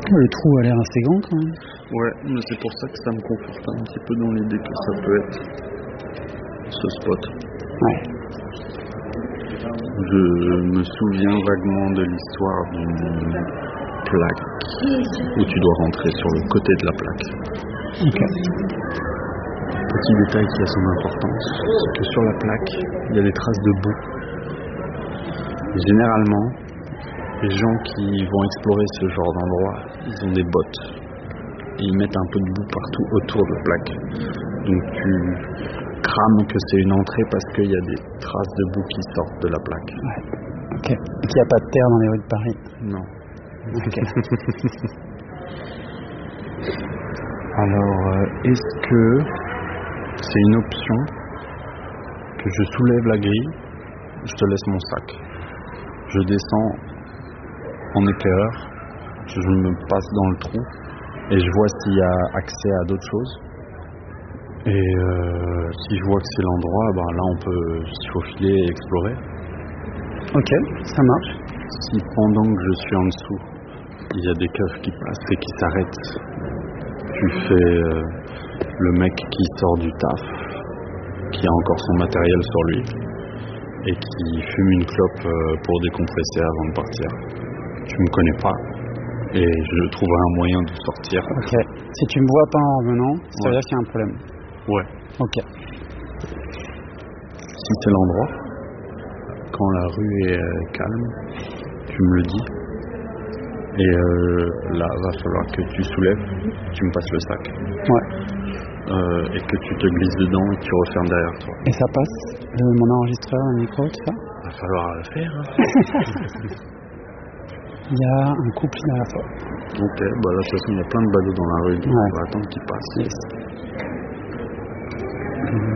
Le trou a l'air assez grand quand même. Ouais, mais c'est pour ça que ça me conforte un petit peu dans l'idée que ça peut être ce spot. Ouais. Je me souviens vaguement de l'histoire d'une plaque où tu dois rentrer sur le côté de la plaque. Ok. Petit détail qui a son importance, c'est que sur la plaque, il y a des traces de boue. Et généralement, les gens qui vont explorer ce genre d'endroit, ils ont des bottes. Et ils mettent un peu de boue partout autour de la plaque. Donc tu crames que c'est une entrée parce qu'il y a des traces de boue qui sortent de la plaque. Ouais. Ok. Et qu'il n'y a pas de terre dans les rues de Paris. Non. Ok. Alors, est-ce que c'est une option que je soulève la grille, je te laisse mon sac. Je descends en éclaireur, je me passe dans le trou et je vois s'il y a accès à d'autres choses. Et si je vois que c'est l'endroit, ben là on peut s'y faufiler et explorer. Ok, ça marche. Si pendant que je suis en dessous, il y a des keufs qui passent et qui s'arrêtent, tu fais le mec qui sort du taf, qui a encore son matériel sur lui et qui fume une clope pour décompresser avant de partir. Tu me connais pas et je trouverai un moyen de sortir. Ok. Si tu me vois pas en revenant, ça veut dire qu'il y a un problème. Ouais. Ok. Si c'est l'endroit, quand la rue est calme, tu me le dis. Et là, va falloir que tu soulèves, tu me passes le sac. Ouais. Et que tu te glisses dedans et que tu refermes derrière toi. Et ça passe mon enregistreur, le micro, tout ça? Va falloir le faire. Hein. Il y a un couple derrière toi. Ok, bah là de toute façon il y a plein de badauds dans la rue, donc ouais. on va attendre qu'ils passent. Yes.